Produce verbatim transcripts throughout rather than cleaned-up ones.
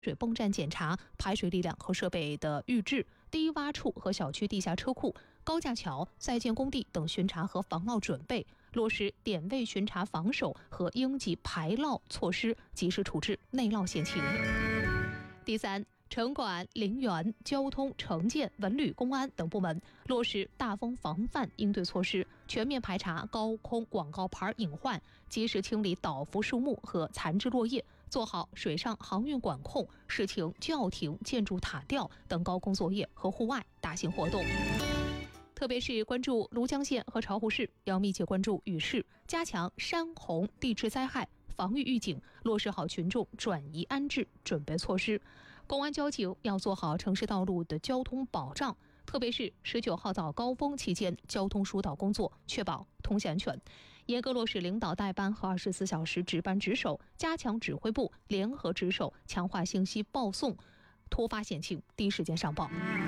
水泵站检查、排水力量和设备的预制、低洼处和小区地下车库、高架桥、在建工地等巡查和防涝准备，落实点位巡查防守和应急排涝措施，及时处置内涝险情。第三，城管、陵园、交通、城建、文旅、公安等部门落实大风防范应对措施，全面排查高空广告牌隐患，及时清理倒伏树木和残枝落叶，做好水上航运管控、事情叫停、建筑塔吊等高空作业和户外大型活动。特别是关注庐江县和巢湖市，要密切关注雨势，加强山洪地质灾害防御预警，落实好群众转移安置准备措施。公安交警要做好城市道路的交通保障，特别是十九号早高峰期间交通疏导工作，确保通行安全。严格落实领导带班和二十四小时值班值守，加强指挥部联合值守，强化信息报送，突发险情第一时间上报。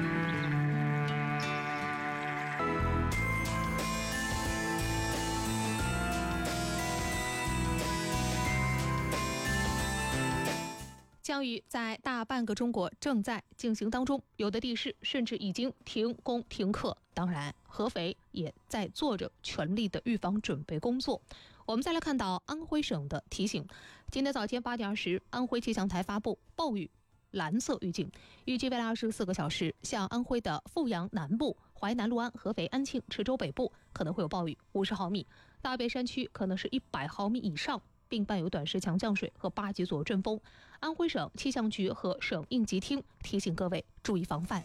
降雨在大半个中国正在进行当中，有的地市甚至已经停工停课。当然，合肥也在做着全力的预防准备工作。我们再来看到安徽省的提醒，今天早间八点二十，安徽气象台发布暴雨蓝色预警，预计未来二十四个小时，像安徽的阜阳南部、淮南、六安、合肥、安庆、池州北部可能会有暴雨五十毫米，大别山区可能是一百毫米以上，并伴有短时强降水和八级左右阵风。安徽省气象局和省应急厅提醒各位注意防范。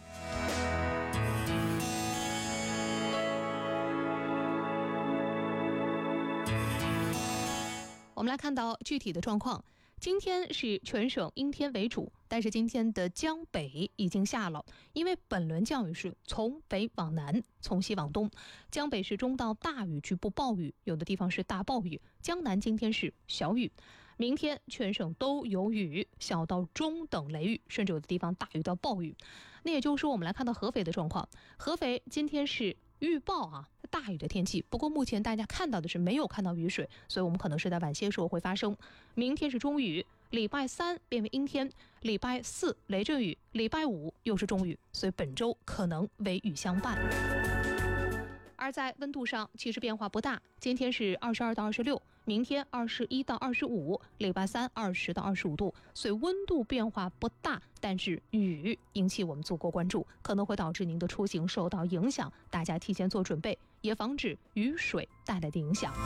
我们来看到具体的状况，今天是全省阴天为主，但是今天的江北已经下了，因为本轮降雨是从北往南，从西往东，江北是中到大雨，局部暴雨，有的地方是大暴雨，江南今天是小雨，明天全省都有雨，小到中等雷雨，甚至有的地方大雨到暴雨。那也就是说，我们来看到合肥的状况，合肥今天是预报啊大雨的天气，不过目前大家看到的是没有看到雨水，所以我们可能是在晚些时候会发生。明天是中雨，礼拜三变为阴天，礼拜四雷阵雨，礼拜五又是中雨，所以本周可能微雨相伴。而在温度上其实变化不大，今天是二十二到二十六，明天二十一到二十五，礼拜三二十到二十五度，所以温度变化不大，但是雨引起我们足够关注，可能会导致您的出行受到影响，大家提前做准备，也防止雨水带来的影响。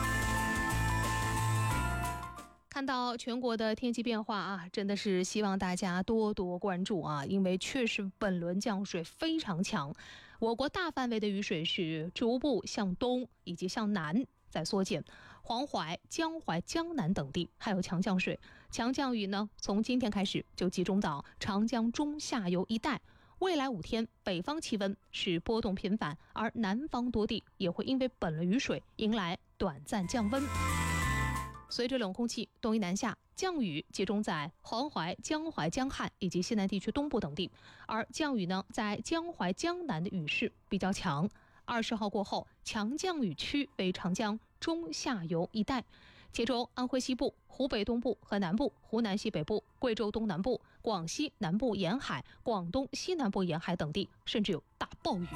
看到全国的天气变化啊，真的是希望大家多多关注啊，因为确实本轮降水非常强，我国大范围的雨水是逐步向东以及向南在缩减，黄淮、江淮、江南等地还有强降水，强降雨呢从今天开始就集中到长江中下游一带。未来五天，北方气温是波动频繁，而南方多地也会因为本轮雨水迎来短暂降温。随着冷空气东移南下，降雨集中在黄淮、江淮、江汉以及西南地区东部等地，而降雨呢，在江淮、江南的雨势比较强。二十号过后，强降雨区为长江中下游一带，其中安徽西部、湖北东部和南部、湖南西北部、贵州东南部、广西南部沿海、广东西南部沿海等地，甚至有大暴雨。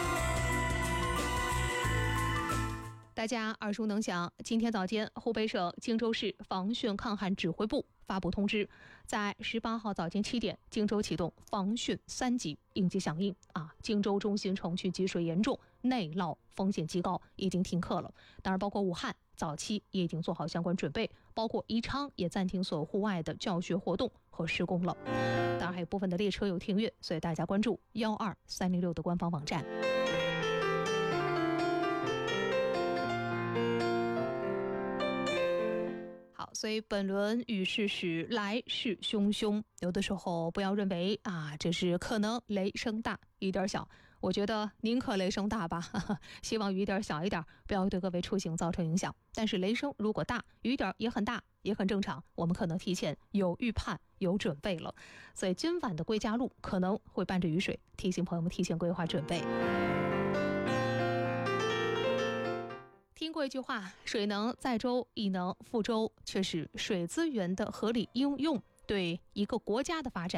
大家耳熟能详，今天早间，湖北省荆州市防汛抗旱指挥部发布通知，在十八号早间七点，荆州启动防汛三级应急响应啊，荆州中心城区积水严重，内涝风险极高，已经停课了。当然，包括武汉早期也已经做好相关准备，包括宜昌也暂停所有户外的教学活动和施工了。当然，还有部分的列车有停运，所以大家关注幺二三零六的官方网站。好，所以本轮雨势是来势汹汹，有的时候不要认为啊，这是可能雷声大雨点小，我觉得宁可雷声大吧，呵呵，希望雨点小一点，不要对各位出行造成影响。但是雷声如果大，雨点也很大，也很正常，我们可能提前有预判有准备了。所以今晚的归家路可能会伴着雨水，提醒朋友们提前规划准备。听过一句话，水能载舟亦能覆舟，却是水资源的合理应用对一个国家的发展